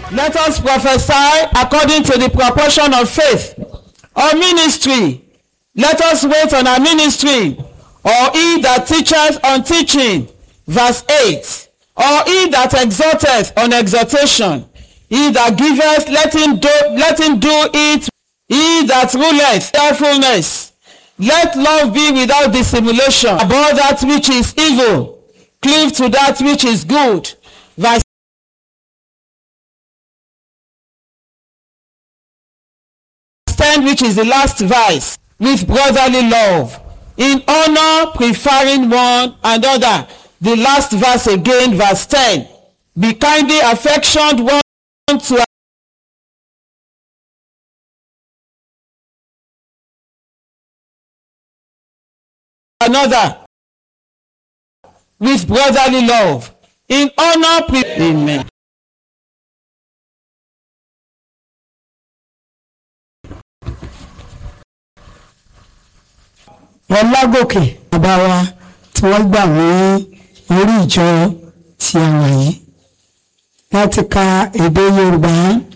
Let us prophesy according to the proportion of faith. Our ministry, let us wait on our ministry. Or he that teacheth on teaching, verse 8. Or he that exhorteth on exhortation. He that giveth, let him do it. He that ruleth, carefulness. Let love be without dissimulation. Abhor that which is evil, cleave to that which is good. Verse 10, which is the last verse, with brotherly love, in honor preferring one another. The last verse again, verse 10. Be kindly affectioned one to another with brotherly love, in honor amen. Ọlágòkè bàbá wa tí wọ́n gbà ní orí ìjọ tí a wà yìí láti ka èdè Yorùbá